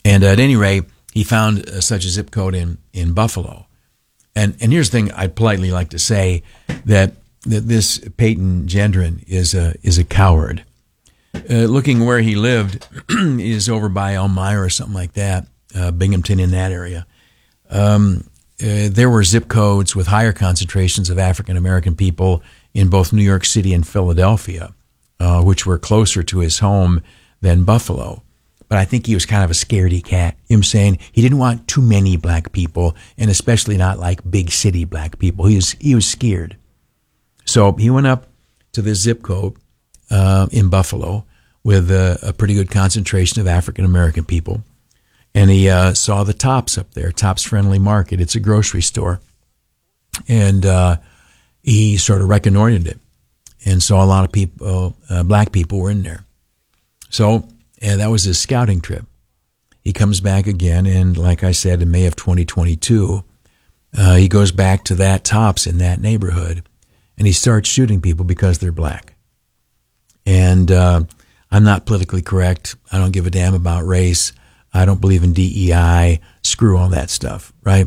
And at any rate, he found such a zip code in Buffalo. And here's the thing I'd politely like to say, that this Peyton Gendron is a coward. Looking where he lived is over by Elmira or something like that, Binghamton, in that area. There were zip codes with higher concentrations of African American people in both New York City and Philadelphia, which were closer to his home than Buffalo. But I think he was kind of a scaredy cat. You know what I'm saying? He didn't want too many black people, and especially not like big city black people. He was scared. So he went up to this zip code in Buffalo with a pretty good concentration of African American people. And he saw the Tops up there, Tops Friendly Market. It's a grocery store. And he sort of reconnoitered it and saw a lot of people, black people were in there. So that was his scouting trip. He comes back again, and like I said, in May of 2022, he goes back to that Tops in that neighborhood, and he starts shooting people because they're black. And I'm not politically correct. I don't give a damn about race. I don't believe in DEI. Screw all that stuff, right?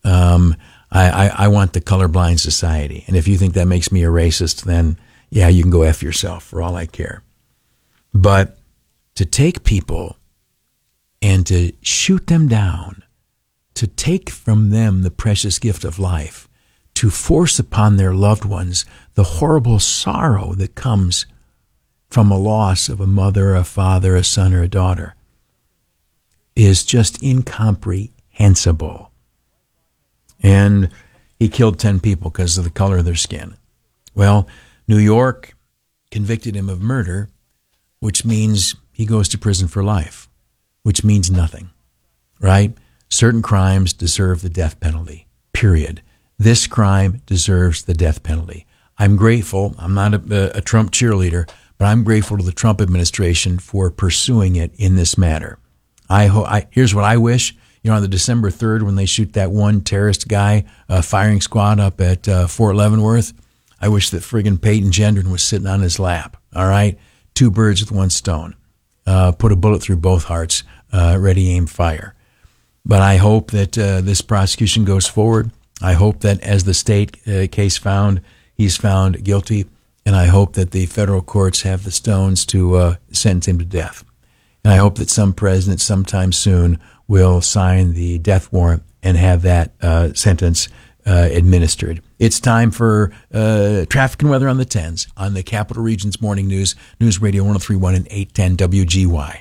I want the colorblind society. And if you think that makes me a racist, then yeah, you can go F yourself for all I care. But to take people and to shoot them down, to take from them the precious gift of life, to force upon their loved ones the horrible sorrow that comes from a loss of a mother, a father, a son, or a daughter, is just incomprehensible. And he killed 10 people because of the color of their skin. Well, New York convicted him of murder, which means he goes to prison for life, which means nothing, right? Certain crimes deserve the death penalty, period. This crime deserves the death penalty. I'm grateful. I'm not a Trump cheerleader, but I'm grateful to the Trump administration for pursuing it in this matter. Here's what I wish. On the December 3rd, when they shoot that one terrorist guy, firing squad up at Fort Leavenworth, I wish that friggin' Peyton Gendron was sitting on his lap, all right? 2 birds with 1 stone. Put a bullet through both hearts, ready, aim, fire. But I hope that this prosecution goes forward. I hope that as the state case found, he's found guilty. And I hope that the federal courts have the stones to sentence him to death. And I hope that some president sometime soon will sign the death warrant and have that sentence administered. It's time for traffic and weather on the 10s on the Capital Region's Morning News, News Radio 103.1 and 810 WGY.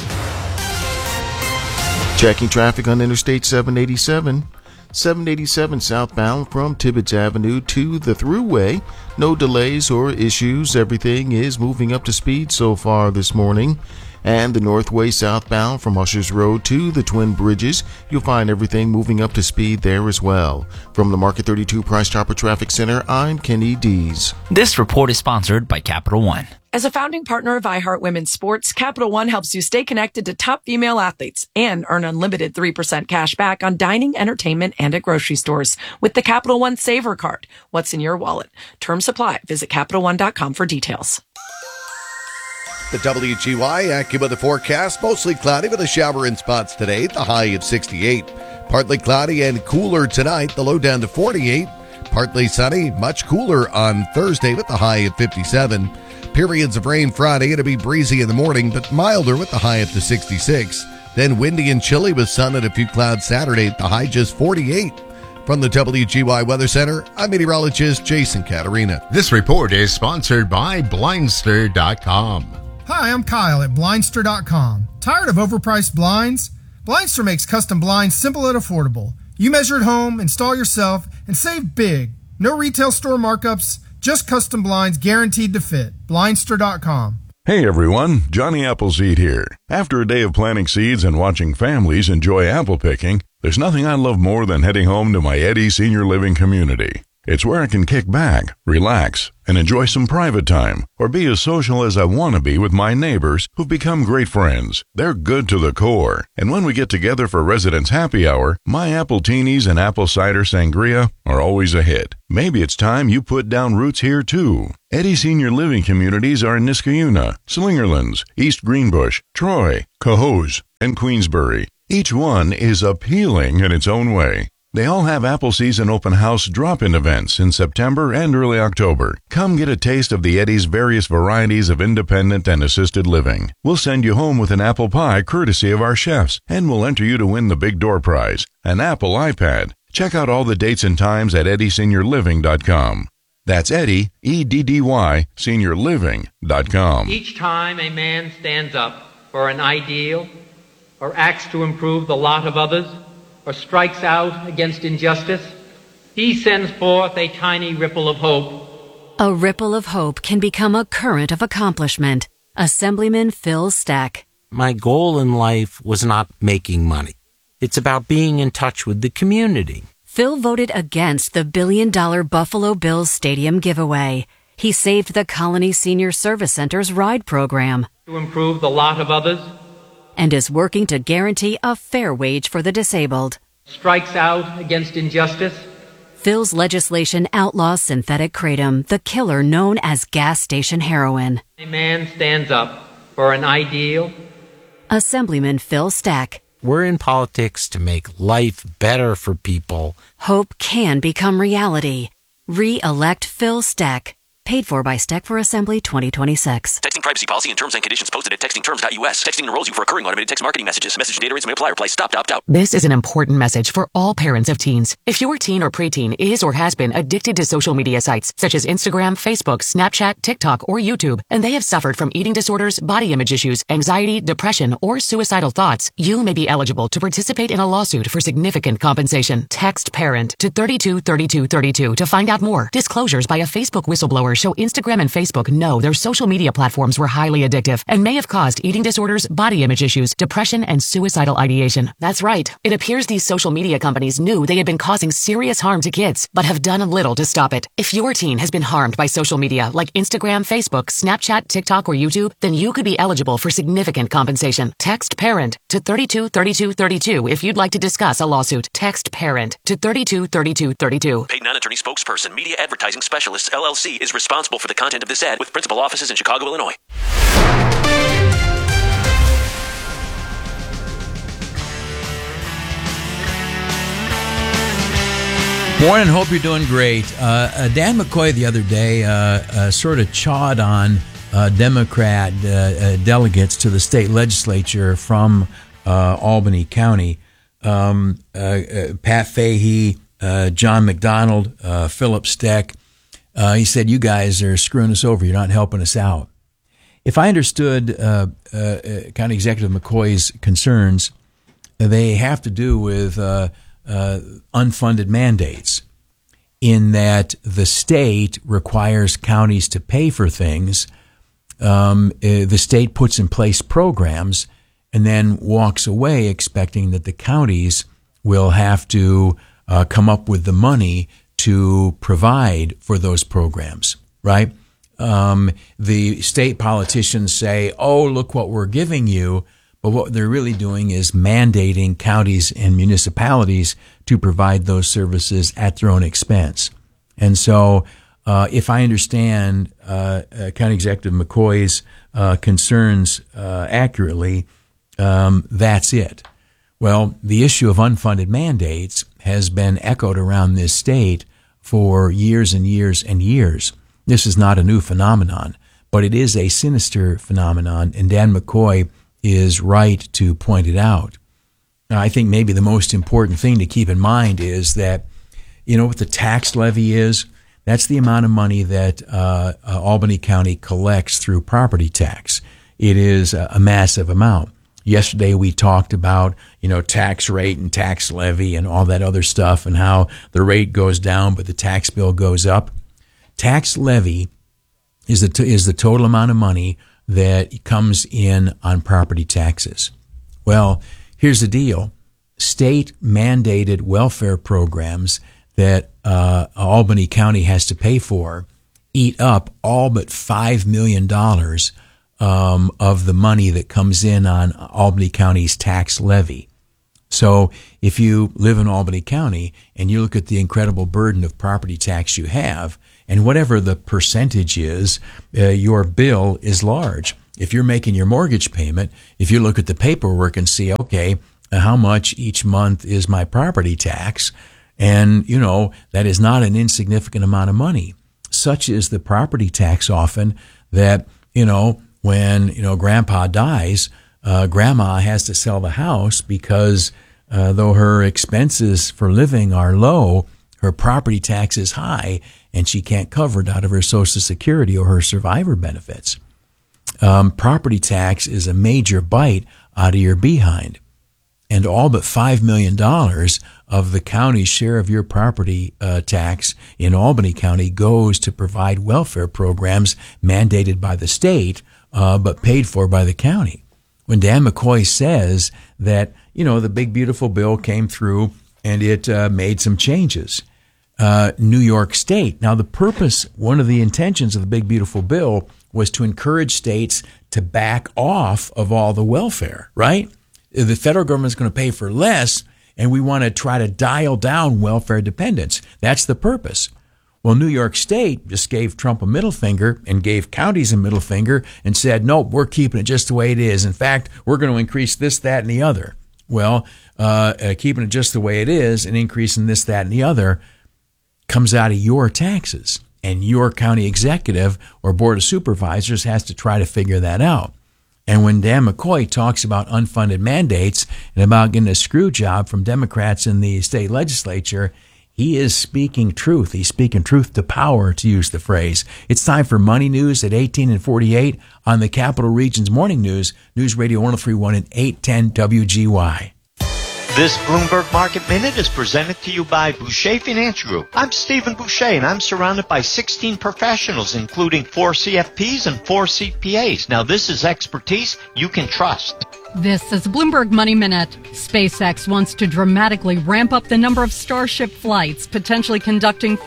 Checking traffic on Interstate 787. 787 southbound from Tibbetts Avenue to the Thruway. No delays or issues. Everything is moving up to speed so far this morning. And the Northway southbound from Ushers Road to the Twin Bridges. You'll find everything moving up to speed there as well. From the Market 32 Price Chopper Traffic Center, I'm Kenny Dees. This report is sponsored by Capital One. As a founding partner of iHeart Women's Sports, Capital One helps you stay connected to top female athletes and earn unlimited 3% cash back on dining, entertainment, and at grocery stores with the Capital One Saver Card. What's in your wallet? Terms apply. Visit CapitalOne.com for details. The WGY AccuWeather forecast, mostly cloudy with a shower in spots today, the high of 68. Partly cloudy and cooler tonight, the low down to 48. Partly sunny, much cooler on Thursday with the high at 57. Periods of rain Friday, it'll be breezy in the morning, but milder with the high up to 66. Then windy and chilly with sun and a few clouds Saturday, the high just 48. From the WGY Weather Center, I'm meteorologist Jason Caterina. This report is sponsored by Blindster.com. Hi, I'm Kyle at Blindster.com. Tired of overpriced blinds? Blindster makes custom blinds simple and affordable. You measure at home, install yourself, and save big. No retail store markups, just custom blinds guaranteed to fit. Blindster.com. Hey everyone, Johnny Appleseed here. After a day of planting seeds and watching families enjoy apple picking, there's nothing I love more than heading home to my Eddy Senior Living community. It's where I can kick back, relax, and enjoy some private time, or be as social as I want to be with my neighbors who've become great friends. They're good to the core, and when we get together for Residents Happy Hour, my apple teenies and apple cider sangria are always a hit. Maybe it's time you put down roots here too. Eddy Senior Living communities are in Niskayuna, Slingerlands, East Greenbush, Troy, Cohoes, and Queensbury. Each one is appealing in its own way. They all have Apple Season Open House drop-in events in September and early October. Come get a taste of the Eddie's various varieties of independent and assisted living. We'll send you home with an apple pie courtesy of our chefs, and we'll enter you to win the big door prize, an Apple iPad. Check out all the dates and times at EddieSeniorLiving.com. That's Eddie, EDDY, SeniorLiving.com. Each time a man stands up for an ideal or acts to improve the lot of others, or strikes out against injustice, he sends forth a tiny ripple of hope. A ripple of hope can become a current of accomplishment. Assemblyman Phil Steck. My goal in life was not making money. It's about being in touch with the community. Phil voted against the $1 billion Buffalo Bills Stadium giveaway. He saved the Colony Senior Service Center's RIDE program. To improve the lot of others. And is working to guarantee a fair wage for the disabled. Strikes out against injustice. Phil's legislation outlaws synthetic kratom, the killer known as gas station heroin. A man stands up for an ideal. Assemblyman Phil Steck. We're in politics to make life better for people. Hope can become reality. Re-elect Phil Steck. Paid for by Steck for Assembly 2026. Texting privacy policy and terms and conditions posted at textingterms.us. Texting enrolls you for recurring automated text marketing messages. Message data rates may apply. Reply stop to opt out. This is an important message for all parents of teens. If your teen or preteen is or has been addicted to social media sites such as Instagram, Facebook, Snapchat, TikTok, or YouTube, and they have suffered from eating disorders, body image issues, anxiety, depression, or suicidal thoughts, you may be eligible to participate in a lawsuit for significant compensation. Text PARENT to 323232 to find out more. Disclosures by a Facebook whistleblower show Instagram and Facebook know their social media platforms were highly addictive and may have caused eating disorders, body image issues, depression, and suicidal ideation. That's right. It appears these social media companies knew they had been causing serious harm to kids, but have done little to stop it. If your teen has been harmed by social media like Instagram, Facebook, Snapchat, TikTok, or YouTube, then you could be eligible for significant compensation. Text PARENT to 323232 if you'd like to discuss a lawsuit. Text PARENT to 323232. Paid non-attorney spokesperson, Media Advertising Specialists, LLC, is responsible for the content of this ad with principal offices in Chicago, Illinois. Morning, hope you're doing great. Dan McCoy the other day sort of chawed on Democrat delegates to the state legislature from Albany County. Pat Fahey, John McDonald, Philip Steck. He said, you guys are screwing us over. You're not helping us out. If I understood County Executive McCoy's concerns, they have to do with unfunded mandates, in that the state requires counties to pay for things. The state puts in place programs and then walks away expecting that the counties will have to come up with the money to provide for those programs, right? The state politicians say, oh, look what we're giving you. But what they're really doing is mandating counties and municipalities to provide those services at their own expense. And so if I understand County Executive McCoy's concerns accurately, that's it. Well, the issue of unfunded mandates has been echoed around this state for years and years and years. This is not a new phenomenon, but it is a sinister phenomenon, and Dan McCoy is right to point it out. Now, I think maybe the most important thing to keep in mind is that, you know what the tax levy is? That's the amount of money that Albany County collects through property tax. It is a massive amount. Yesterday we talked about, tax rate and tax levy and all that other stuff, and how the rate goes down but the tax bill goes up. Tax levy is the total amount of money that comes in on property taxes. Well, here's the deal. State mandated welfare programs that Albany County has to pay for eat up all but $5 million of the money that comes in on Albany County's tax levy. So if you live in Albany County and you look at the incredible burden of property tax you have, and whatever the percentage is, your bill is large. If you're making your mortgage payment, if you look at the paperwork and see, okay, how much each month is my property tax. And, that is not an insignificant amount of money. Such is the property tax often that, when, grandpa dies, grandma has to sell the house because though her expenses for living are low, her property tax is high and she can't cover it out of her Social Security or her survivor benefits. Property tax is a major bite out of your behind. And all but $5 million of the county's share of your property tax in Albany County goes to provide welfare programs mandated by the state, but paid for by the county. When Dan McCoy says that, the big beautiful bill came through and it made some changes. New York State. Now, the purpose, one of the intentions of the big beautiful bill was to encourage states to back off of all the welfare, right? The federal government is going to pay for less, and we want to try to dial down welfare dependence. That's the purpose. Well, New York State just gave Trump a middle finger and gave counties a middle finger and said, nope, we're keeping it just the way it is. In fact, we're going to increase this, that, and the other. Well, keeping it just the way it is and increasing this, that, and the other comes out of your taxes. And your county executive or board of supervisors has to try to figure that out. And when Dan McCoy talks about unfunded mandates and about getting a screw job from Democrats in the state legislature, he is speaking truth. He's speaking truth to power, to use the phrase. It's time for Money News at 18 and 48 on the Capital Region's Morning News, News Radio 1031 and 810 WGY. This Bloomberg Market Minute is presented to you by Boucher Financial Group. I'm Stephen Boucher, and I'm surrounded by 16 professionals, including 4 CFPs and 4 CPAs. Now, this is expertise you can trust. This is Bloomberg Money Minute. SpaceX wants to dramatically ramp up the number of Starship flights, potentially conducting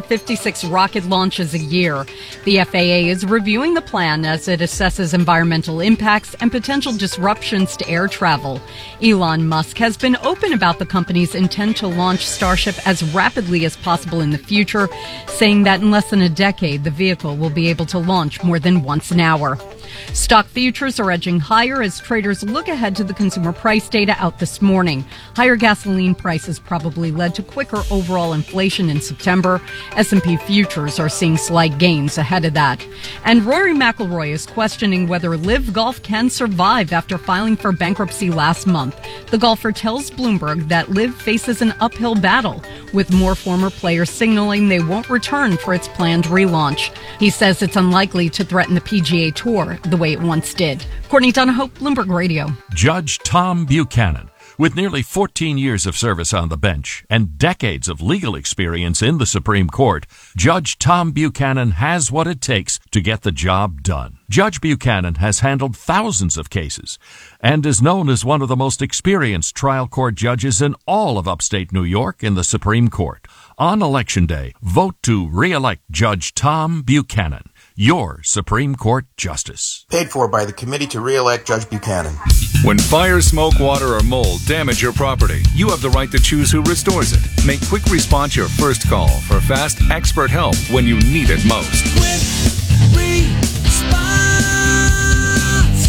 456 rocket launches a year. The FAA is reviewing the plan as it assesses environmental impacts and potential disruptions to air travel. Elon Musk has been open about the company's intent to launch Starship as rapidly as possible in the future, saying that in less than a decade, the vehicle will be able to launch more than once an hour. Stock futures are edging higher as traders look ahead to the consumer price data out this morning. Higher gasoline prices probably led to quicker overall inflation in September. S&P futures are seeing slight gains ahead of that. And Rory McIlroy is questioning whether LIV Golf can survive after filing for bankruptcy last month. The golfer tells Bloomberg that LIV faces an uphill battle, with more former players signaling they won't return for its planned relaunch. He says it's unlikely to threaten the PGA Tour the way it once did. Courtney Donahoe, Bloomberg Radio. Judge Tom Buchanan. With nearly 14 years of service on the bench and decades of legal experience in the Supreme Court, Judge Tom Buchanan has what it takes to get the job done. Judge Buchanan has handled thousands of cases and is known as one of the most experienced trial court judges in all of upstate New York in the Supreme Court. On Election Day, vote to re-elect Judge Tom Buchanan, your Supreme Court Justice. Paid for by the Committee to Re-elect Judge Buchanan. When fire, smoke, water, or mold damage your property, you have the right to choose who restores it. Make Quick Response your first call for fast, expert help when you need it most. Quick Response.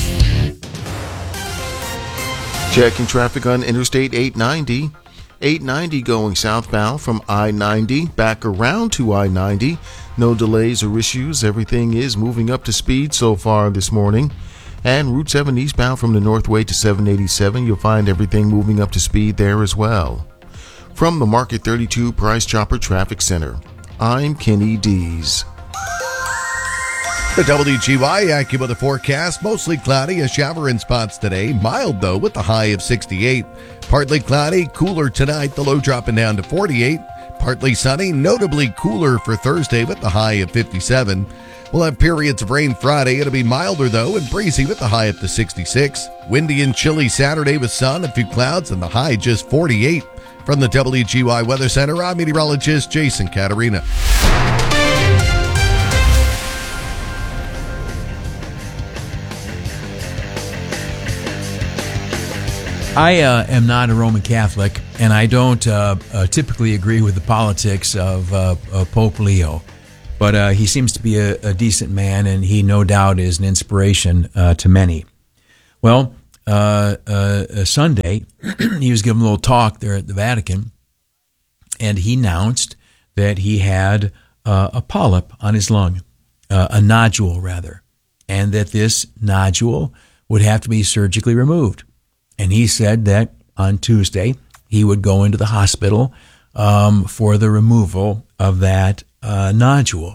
Checking traffic on Interstate 890. 890 going southbound from I-90 back around to I-90. No delays or issues. Everything is moving up to speed so far this morning. And Route 7 eastbound from the Northway to 787, you'll find everything moving up to speed there as well. From the Market 32 Price Chopper Traffic Center, I'm Kenny Dees. The WGY AccuWeather forecast, mostly cloudy, a shower in spots today. Mild, though, with the high of 68. Partly cloudy, cooler tonight, the low dropping down to 48. Partly sunny, notably cooler for Thursday with the high of 57. We'll have periods of rain Friday. It'll be milder, though, and breezy with the high up to 66. Windy and chilly Saturday with sun, a few clouds, and the high just 48. From the WGY Weather Center, I'm meteorologist Jason Caterina. I am not a Roman Catholic, and I don't typically agree with the politics of Pope Leo. But he seems to be a decent man, and he no doubt is an inspiration to many. Well, Sunday, he was giving a little talk there at the Vatican, and he announced that he had a polyp on his lung, a nodule rather, and that this nodule would have to be surgically removed. And he said that on Tuesday he would go into the hospital for the removal of that nodule.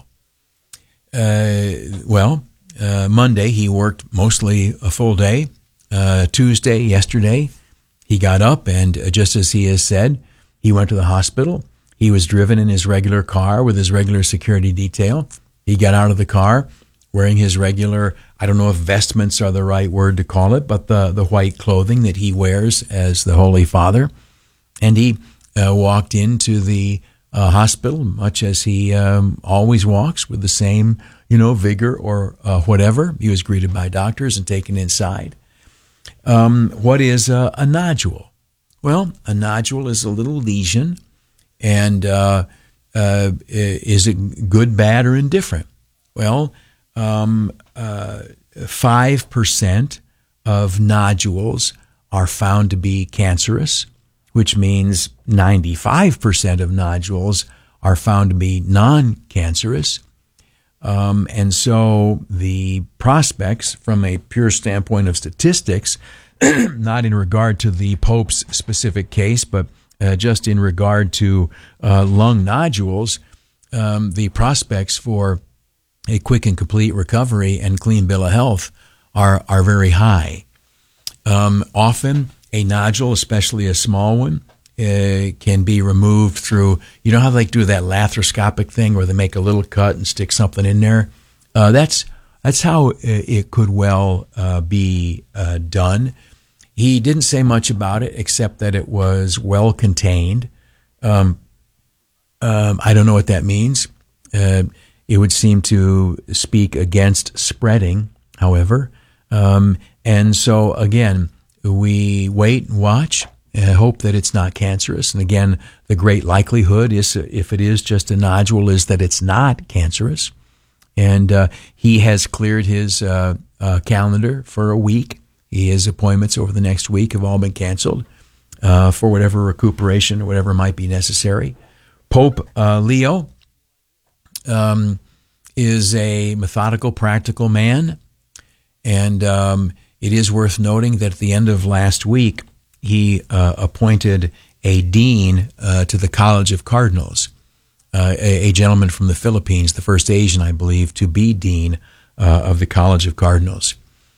Monday he worked mostly a full day. Tuesday, yesterday, he got up and just as he has said, he went to the hospital. He was driven in his regular car with his regular security detail. He got out of the car wearing his regular, I don't know if vestments are the right word to call it, but the white clothing that he wears as the Holy Father. And he walked into the hospital, much as he always walks, with the same, vigor or whatever. He was greeted by doctors and taken inside. What is a nodule? Well, a nodule is a little lesion, and is it good, bad, or indifferent? Well, 5% of nodules are found to be cancerous, which means 95% of nodules are found to be non-cancerous. And so the prospects from a pure standpoint of statistics, not in regard to the Pope's specific case, but just in regard to lung nodules, the prospects for a quick and complete recovery and clean bill of health are very high. Often a nodule, especially a small one, can be removed through, how they do that laparoscopic thing where they make a little cut and stick something in there? That's how it could well be done. He didn't say much about it except that it was well contained. I don't know what that means. It would seem to speak against spreading, however. And so, again, we wait and watch, hope that it's not cancerous. And again, the great likelihood is, if it is just a nodule, is that it's not cancerous. And he has cleared his calendar for a week. His appointments over the next week have all been canceled for whatever recuperation or whatever might be necessary. Pope Leo is a methodical, practical man. And it is worth noting that at the end of last week, he appointed a dean to the College of Cardinals, a gentleman from the Philippines, the first Asian, I believe, to be dean of the College of Cardinals.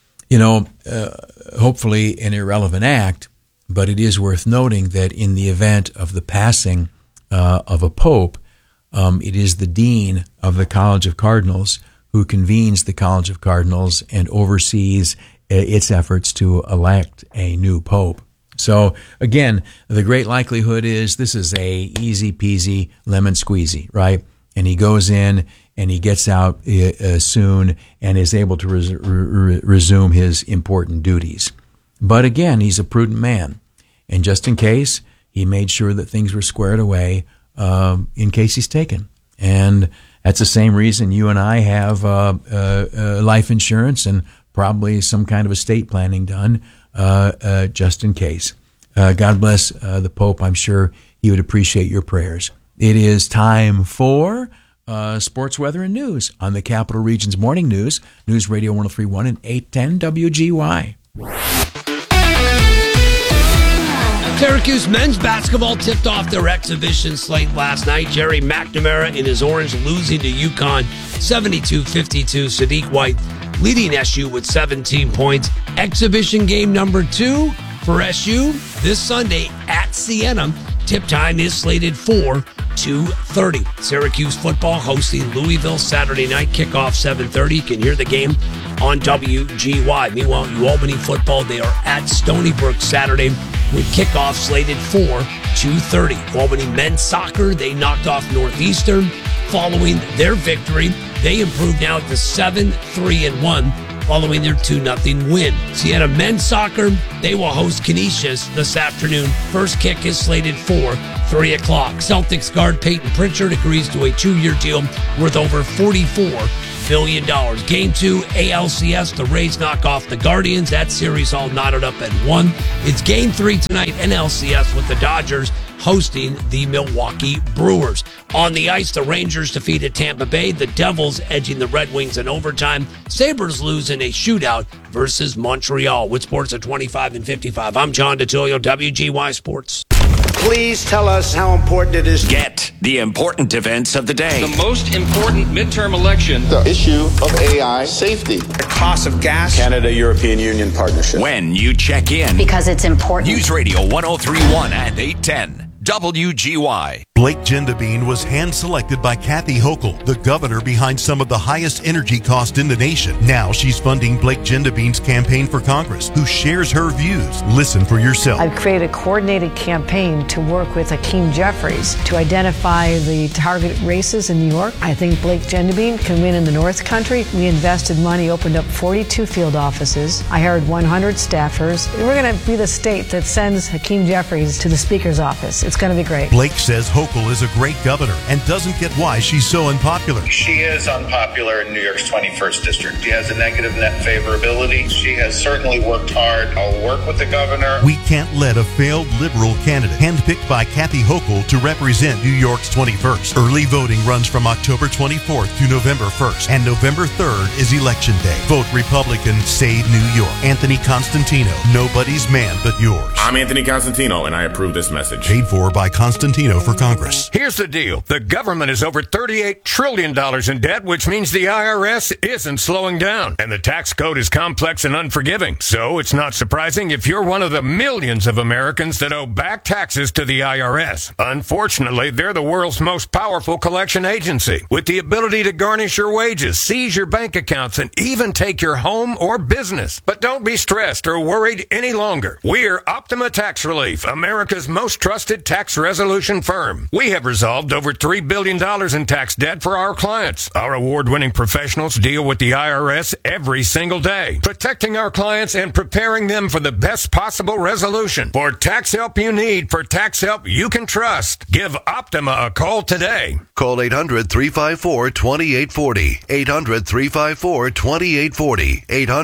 Hopefully an irrelevant act, but it is worth noting that in the event of the passing of a pope, it is the dean of the College of Cardinals who convenes the College of Cardinals and oversees its efforts to elect a new pope. So again, the great likelihood is this is a easy peasy lemon squeezy, right? And he goes in and he gets out soon and is able to resume his important duties. But again, he's a prudent man. And just in case, he made sure that things were squared away in case he's taken. And that's the same reason you and I have life insurance and probably some kind of estate planning done just in case. God bless the Pope. I'm sure he would appreciate your prayers. It is time for sports, weather, and news on the Capital Region's Morning News, News Radio 103.1 and 810 WGY. Syracuse men's basketball tipped off their exhibition slate last night. Jerry McNamara in his orange losing to UConn 72-52. Sadiq White leading SU with 17 points. Exhibition game number 2 for SU this Sunday at Siena. Tip time is slated for 2:30. Syracuse football hosting Louisville Saturday night. Kickoff 7:30. You can hear the game on WGY. Meanwhile, Albany football, they are at Stony Brook Saturday with kickoff slated for 2:30. Albany men's soccer, they knocked off Northeastern. Following their victory, they improved now to 7-3-1 following their 2-0 win. Siena men's soccer, they will host Canisius this afternoon. First kick is slated for 3 o'clock. Celtics guard Peyton Pritchard agrees to a 2-year deal worth over $44 billion. Game 2, ALCS, the Rays knock off the Guardians. That series all knotted up at 1. It's Game 3 tonight, NLCS, with the Dodgers hosting the Milwaukee Brewers. On the ice, the Rangers defeated Tampa Bay. The Devils edging the Red Wings in overtime. Sabres lose in a shootout versus Montreal. With sports at 25 and 55. I'm John DeTilio, WGY Sports. Please tell us how important it is. Get the important events of the day. The most important midterm election. The issue of AI safety. The cost of gas. Canada-European Union partnership. When you check in. Because it's important. News Radio 103.1 and 810. WGY. Blake Gendabine was hand-selected by Kathy Hochul, the governor behind some of the highest energy costs in the nation. Now she's funding Blake Gendabine's campaign for Congress, who shares her views. Listen for yourself. I've created a coordinated campaign to work with Hakeem Jeffries to identify the target races in New York. I think Blake Gendabine can win in the North Country. We invested money, opened up 42 field offices. I hired 100 staffers. We're going to be the state that sends Hakeem Jeffries to the Speaker's office. It's going to be great. Blake says Hochul is a great governor and doesn't get why she's so unpopular. She is unpopular in New York's 21st district. She has a negative net favorability. She has certainly worked hard. I'll work with the governor. We can't let a failed liberal candidate, handpicked by Kathy Hochul to represent New York's 21st. Early voting runs from October 24th to November 1st, and November 3rd is Election Day. Vote Republican, save New York. Anthony Constantino, nobody's man but yours. I'm Anthony Constantino, and I approve this message. Paid for by Constantino for Congress. Here's the deal. The government is over $38 trillion in debt, which means the IRS isn't slowing down. And the tax code is complex and unforgiving. So it's not surprising if you're one of the millions of Americans that owe back taxes to the IRS. Unfortunately, they're the world's most powerful collection agency, with the ability to garnish your wages, seize your bank accounts, and even take your home or business. But don't be stressed or worried any longer. We're Optima Tax Relief, America's most trusted tax resolution firm. We have resolved over $3 billion in tax debt for our clients. Our award-winning professionals deal with the IRS every single day, protecting our clients and preparing them for the best possible resolution. For tax help you need, for tax help you can trust, give Optima a call today. Call 800-354-2840. 800-354-2840.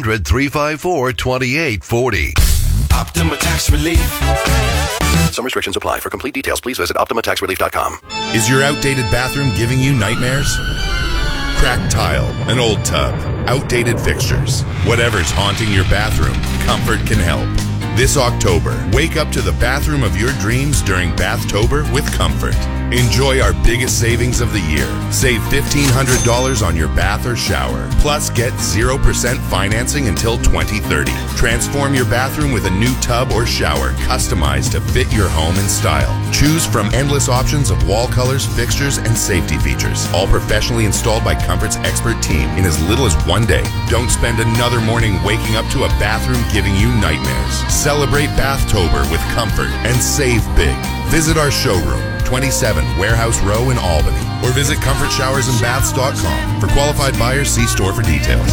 800-354-2840. Optima Tax Relief. Some restrictions apply. For complete details, please visit OptimaTaxRelief.com. Is your outdated bathroom giving you nightmares? Cracked tile, an old tub, outdated fixtures. Whatever's haunting your bathroom, Comfort can help. This October, wake up to the bathroom of your dreams during Bathtober with Comfort. Enjoy our biggest savings of the year. Save $1,500 on your bath or shower. Plus, get 0% financing until 2030. Transform your bathroom with a new tub or shower customized to fit your home and style. Choose from endless options of wall colors, fixtures, and safety features. All professionally installed by Comfort's expert team in as little as 1 day. Don't spend another morning waking up to a bathroom giving you nightmares. Celebrate Bathtober with Comfort and save big. Visit our showroom, 27 Warehouse Row in Albany, or visit ComfortShowersandBaths.com. For qualified buyers, see store for details.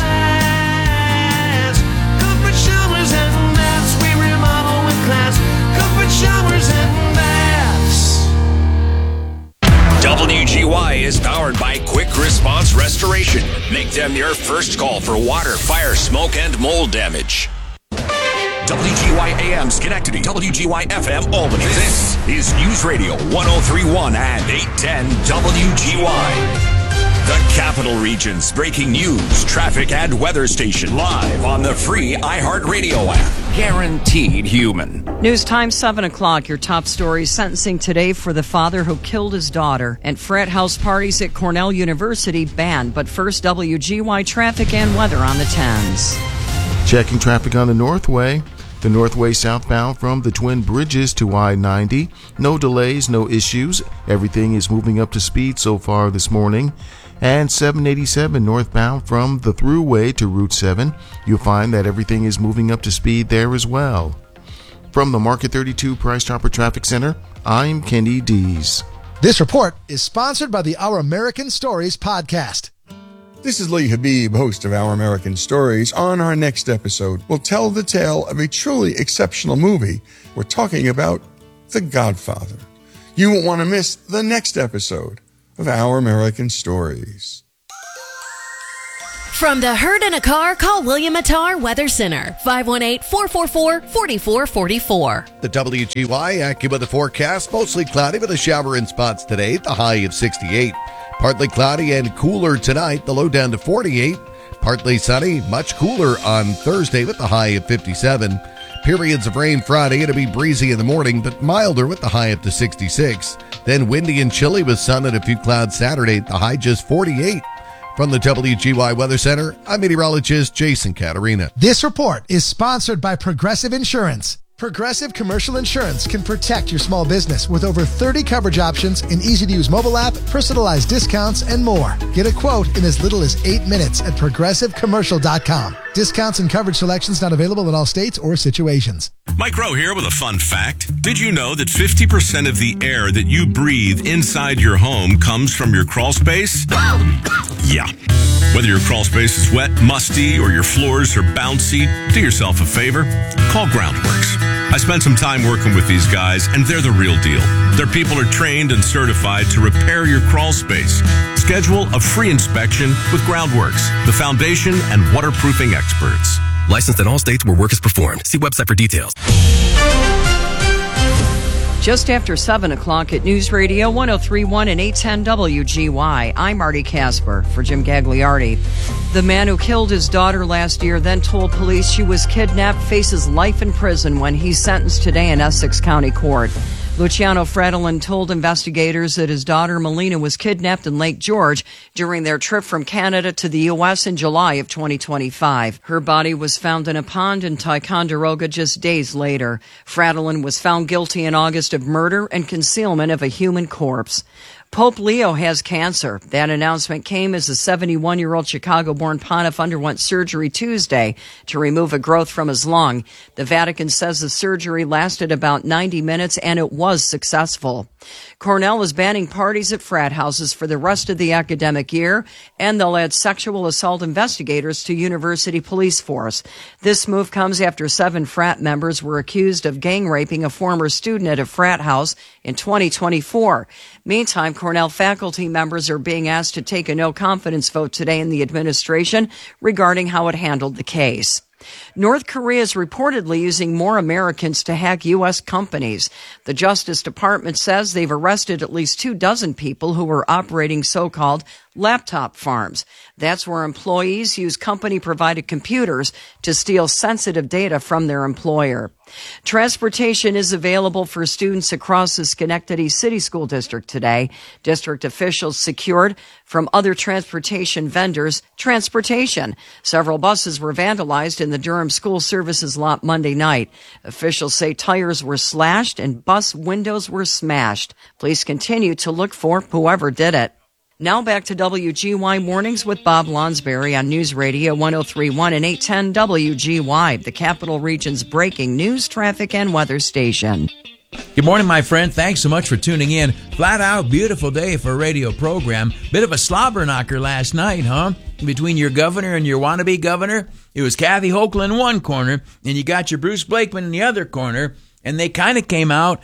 Comfort Showers and Baths, we remodel with class. Comfort Showers and Baths. WGY is powered by Quick Response Restoration. Make them your first call for water, fire, smoke, and mold damage. WGY AM Schenectady, WGY FM Albany. This is News Radio 103.1 and 810 WGY. The Capital Region's breaking news, traffic, and weather station live on the free iHeartRadio app. Guaranteed human. News time 7 o'clock. Your top story: sentencing today for the father who killed his daughter. And frat house parties at Cornell University banned. But first, WGY traffic and weather on the 10s. Checking traffic on the Northway. The Northway southbound from the Twin Bridges to I-90. No delays, no issues. Everything is moving up to speed so far this morning. And 787 northbound from the Thruway to Route 7. You'll find that everything is moving up to speed there as well. From the Market 32 Price Chopper Traffic Center, I'm Kenny Dees. This report is sponsored by the Our American Stories podcast. This is Lee Habib, host of Our American Stories. On our next episode, we'll tell the tale of a truly exceptional movie. We're talking about The Godfather. You won't want to miss the next episode of Our American Stories. From the herd in a car, call William Attar Weather Center, 518-444-4444. The WGY AccuWeather forecast, mostly cloudy with a shower in spots today, the high of 68. Partly cloudy and cooler tonight, the low down to 48. Partly sunny, much cooler on Thursday with the high of 57. Periods of rain Friday. It'll be breezy in the morning, but milder with the high up to 66. Then windy and chilly with sun and a few clouds Saturday, the high just 48. From the WGY Weather Center, I'm meteorologist Jason Caterina. This report is sponsored by Progressive Insurance. Progressive Commercial Insurance can protect your small business with over 30 coverage options, an easy-to-use mobile app, personalized discounts, and more. Get a quote in as little as 8 minutes at progressivecommercial.com. Discounts and coverage selections not available in all states or situations. Mike Rowe here with a fun fact. Did you know that 50% of the air that you breathe inside your home comes from your crawl space? Yeah. Whether your crawl space is wet, musty, or your floors are bouncy, do yourself a favor. Call Groundworks. I spent some time working with these guys, and they're the real deal. Their people are trained and certified to repair your crawl space. Schedule a free inspection with Groundworks, the foundation and waterproofing experts. Licensed in all states where work is performed. See website for details. Just after 7 o'clock at News Radio 103.1 and 810 WGY, I'm Marty Casper for Jim Gagliardi. The man who killed his daughter last year, then told police she was kidnapped, faces life in prison when he's sentenced today in Essex County Court. Luciano Fredolin told investigators that his daughter Melina was kidnapped in Lake George during their trip from Canada to the U.S. in July of 2025. Her body was found in a pond in Ticonderoga just days later. Fredolin was found guilty in August of murder and concealment of a human corpse. Pope Leo has cancer. That announcement came as the 71-year-old Chicago-born pontiff underwent surgery Tuesday to remove a growth from his lung. The Vatican says the surgery lasted about 90 minutes and it was successful. Cornell is banning parties at frat houses for the rest of the academic year, and they'll add sexual assault investigators to university police force. This move comes after 7 frat members were accused of gang raping a former student at a frat house in 2024. Meantime, Cornell faculty members are being asked to take a no-confidence vote today in the administration regarding how it handled the case. North Korea is reportedly using more Americans to hack U.S. companies. The Justice Department says they've arrested at least 24 people who were operating so-called laptop farms. That's where employees use company-provided computers to steal sensitive data from their employer. Transportation is available for students across the Schenectady City School District today. District officials secured from other transportation vendors transportation. Several buses were vandalized in the Durham School Services lot Monday night. Officials say tires were slashed and bus windows were smashed. Police continue to look for whoever did it. Now back to WGY Mornings with Bob Lonsberry on News Radio 103.1 and 810 WGY, the Capital Region's breaking news, traffic, and weather station. Good morning, my friend. Thanks so much for tuning in. Flat out beautiful day for a radio program. Bit of a slobber knocker last night, huh? Between your governor and your wannabe governor. It was Kathy Hochul in one corner, and you got your Bruce Blakeman in the other corner, and they kind of came out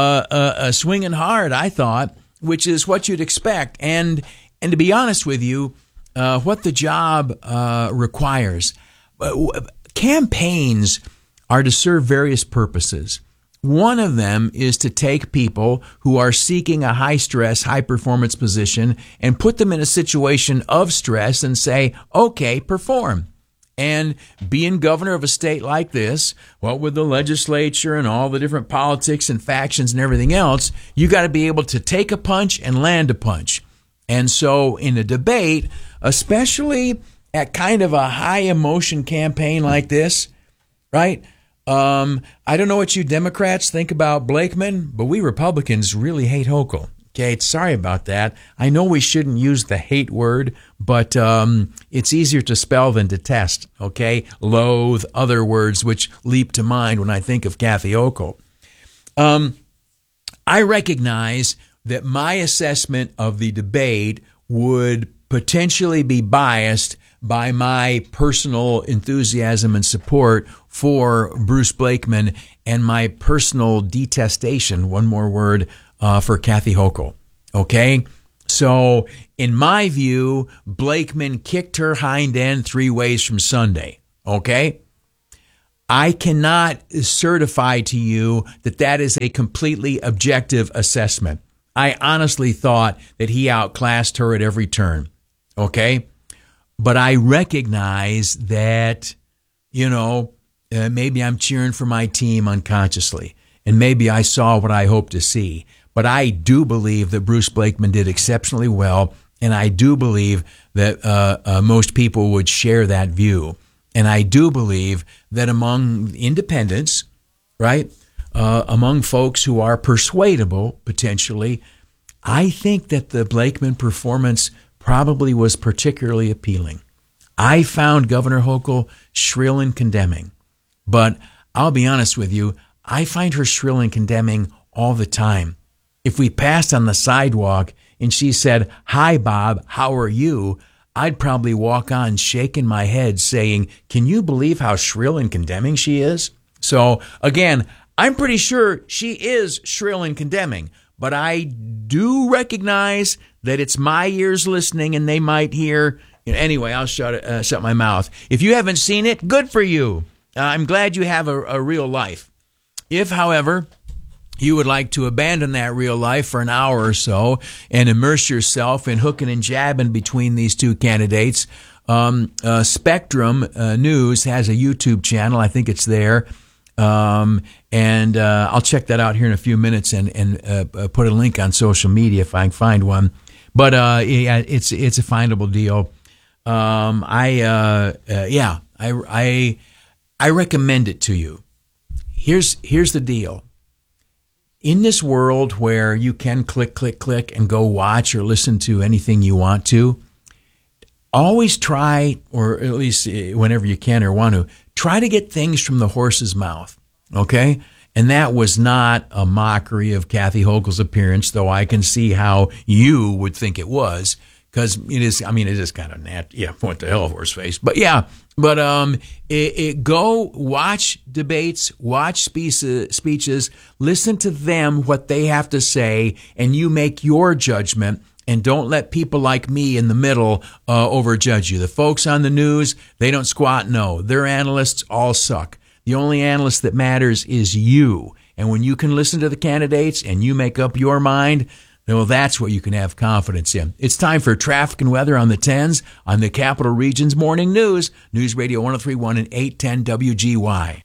swinging hard, I thought, which is what you'd expect. And to be honest with you, what the job requires. Campaigns are to serve various purposes. One of them is to take people who are seeking a high-stress, high-performance position and put them in a situation of stress and say, okay, perform. And being governor of a state like this, what with the legislature and all the different politics and factions and everything else, you got to be able to take a punch and land a punch. And so in a debate, especially at kind of a high-emotion campaign like this, right? I don't know what you Democrats think about Blakeman, but we Republicans really hate Hochul. Okay, sorry about that. I know we shouldn't use the hate word, but it's easier to spell than to test, okay? Loathe, other words which leap to mind when I think of Kathy Hochul. I recognize that my assessment of the debate would potentially be biased by my personal enthusiasm and support for Bruce Blakeman and my personal detestation, one more word, for Kathy Hochul. Okay? So, in my view, Blakeman kicked her hind end 3 ways from Sunday. Okay? I cannot certify to you that that is a completely objective assessment. I honestly thought that he outclassed her at every turn. Okay? But I recognize that, maybe I'm cheering for my team unconsciously. And maybe I saw what I hoped to see. But I do believe that Bruce Blakeman did exceptionally well. And I do believe that most people would share that view. And I do believe that among independents, right, among folks who are persuadable, potentially, I think that the Blakeman performance probably was particularly appealing. I found Governor Hochul shrill and condemning. But I'll be honest with you, I find her shrill and condemning all the time. If we passed on the sidewalk and she said, "Hi, Bob, how are you?" I'd probably walk on shaking my head saying, "Can you believe how shrill and condemning she is?" So again, I'm pretty sure she is shrill and condemning, but I do recognize that it's my ears listening and they might hear. Anyway, I'll shut my mouth. If you haven't seen it, good for you. I'm glad you have a real life. If, however, you would like to abandon that real life for an hour or so and immerse yourself in hooking and jabbing between these two candidates, Spectrum News has a YouTube channel. I think it's there. And I'll check that out here in a few minutes and put a link on social media if I can find one. But yeah, it's a findable deal. I recommend it to you. Here's the deal. In this world where you can click and go watch or listen to anything you want to, always try, or at least whenever you can or want to, try to get things from the horse's mouth, okay? And that was not a mockery of Kathy Hochul's appearance, though I can see how you would think it was, because it is kind of what the hell, horseface. But yeah, go watch debates, watch speeches, listen to them, what they have to say, and you make your judgment. And don't let people like me in the middle overjudge you. The folks on the news, they don't squat no. Their analysts all suck. The only analyst that matters is you. And when you can listen to the candidates and you make up your mind, well, that's what you can have confidence in. It's time for traffic and weather on the 10s on the Capital Region's Morning News. News Radio 103.1 and 810 WGY.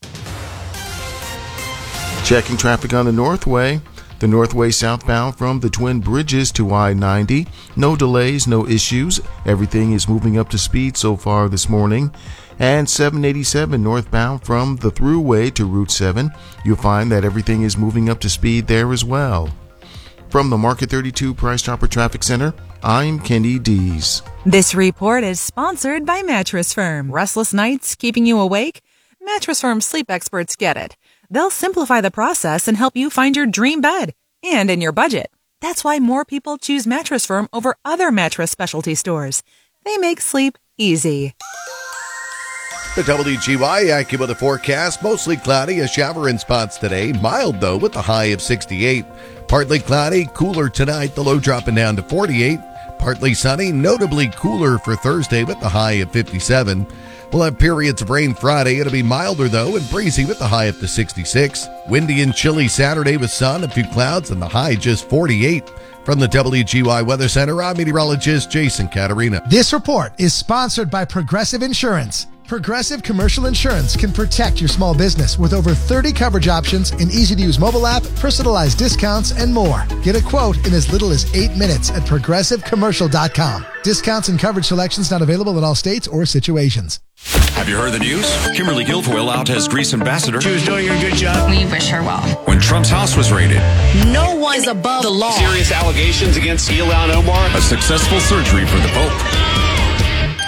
Checking traffic on the Northway. The Northway southbound from the Twin Bridges to I-90. No delays, no issues. Everything is moving up to speed so far this morning. And 787 northbound from the Thruway to Route 7. You'll find that everything is moving up to speed there as well. From the Market 32 Price Chopper Traffic Center, I'm Kenny Dees. This report is sponsored by Mattress Firm. Restless nights keeping you awake? Mattress Firm sleep experts get it. They'll simplify the process and help you find your dream bed and in your budget. That's why more people choose Mattress Firm over other mattress specialty stores. They make sleep easy. The WGY AccuWeather forecast, mostly cloudy, a shower in spots today. Mild, though, with a high of 68. Partly cloudy, cooler tonight, the low dropping down to 48. Partly sunny, notably cooler for Thursday with the high of 57. We'll have periods of rain Friday. It'll be milder, though, and breezy with the high up to 66. Windy and chilly Saturday with sun, a few clouds, and the high just 48. From the WGY Weather Center, I'm meteorologist Jason Caterina. This report is sponsored by Progressive Insurance. Progressive Commercial Insurance can protect your small business with over 30 coverage options, an easy-to-use mobile app, personalized discounts, and more. Get a quote in as little as 8 minutes at progressivecommercial.com. Discounts and coverage selections not available in all states or situations. Have you heard the news? Kimberly Guilfoyle out as Greece ambassador. She was doing a good job. We wish her well. When Trump's house was raided. No one is above the law. Serious allegations against Ilhan Omar. A successful surgery for the Pope.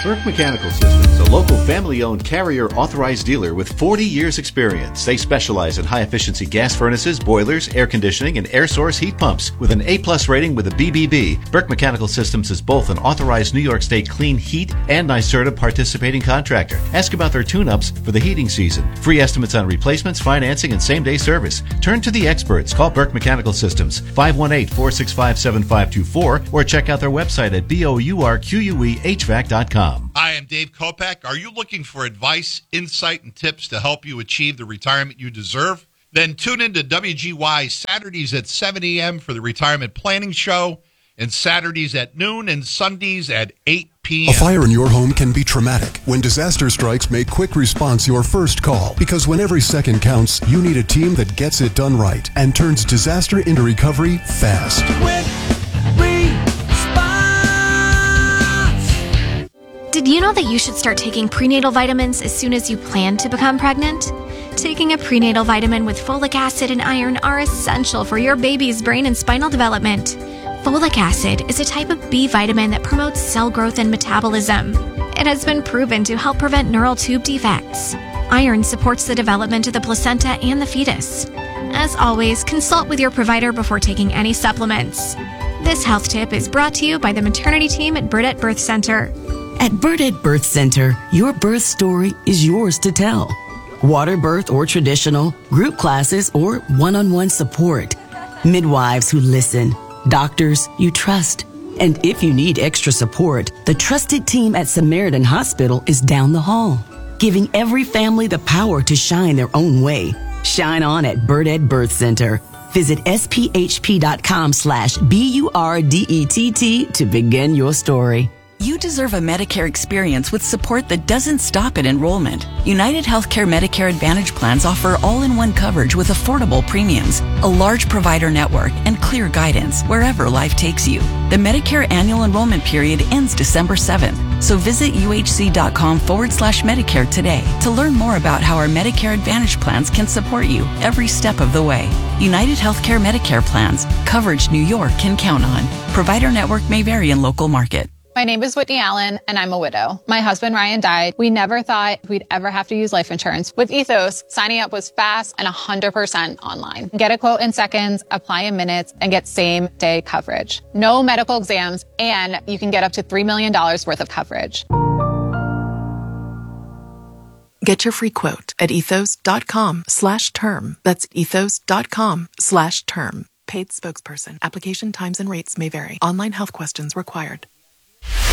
Burke Mechanical Systems, a local family-owned Carrier-authorized dealer with 40 years' experience. They specialize in high-efficiency gas furnaces, boilers, air conditioning, and air source heat pumps. With an A-plus rating with a BBB, Burke Mechanical Systems is both an authorized New York State Clean Heat and NYSERDA participating contractor. Ask about their tune-ups for the heating season. Free estimates on replacements, financing, and same-day service. Turn to the experts. Call Burke Mechanical Systems, 518-465-7524, or check out their website at bourquehvac.com. Hi, I'm Dave Kopak. Are you looking for advice, insight, and tips to help you achieve the retirement you deserve? Then tune in to WGY Saturdays at 7 a.m. for the Retirement Planning Show, and Saturdays at noon and Sundays at 8 p.m. A fire in your home can be traumatic. When disaster strikes, make quick response your first call. Because when every second counts, you need a team that gets it done right and turns disaster into recovery fast. Did you know that you should start taking prenatal vitamins as soon as you plan to become pregnant? Taking a prenatal vitamin with folic acid and iron are essential for your baby's brain and spinal development. Folic acid is a type of B vitamin that promotes cell growth and metabolism. It has been proven to help prevent neural tube defects. Iron supports the development of the placenta and the fetus. As always, consult with your provider before taking any supplements. This health tip is brought to you by the maternity team at Burdett Birth Center. At Burdett Birth Center, your birth story is yours to tell. Water birth or traditional, group classes or one-on-one support. Midwives who listen, doctors you trust. And if you need extra support, the trusted team at Samaritan Hospital is down the hall, giving every family the power to shine their own way. Shine on at Burdett Birth Center. Visit SPHP.com/BURDETT to begin your story. You deserve a Medicare experience with support that doesn't stop at enrollment. United Healthcare Medicare Advantage plans offer all-in-one coverage with affordable premiums, a large provider network, and clear guidance wherever life takes you. The Medicare annual enrollment period ends December 7th, so visit uhc.com/Medicare today to learn more about how our Medicare Advantage plans can support you every step of the way. United Healthcare Medicare plans, coverage New York can count on. Provider network may vary in local market. My name is Whitney Allen, and I'm a widow. My husband, Ryan, died. We never thought we'd ever have to use life insurance. With Ethos, signing up was fast and 100% online. Get a quote in seconds, apply in minutes, and get same-day coverage. No medical exams, and you can get up to $3 million worth of coverage. Get your free quote at ethos.com/term. That's ethos.com/term. Paid spokesperson. Application times and rates may vary. Online health questions required.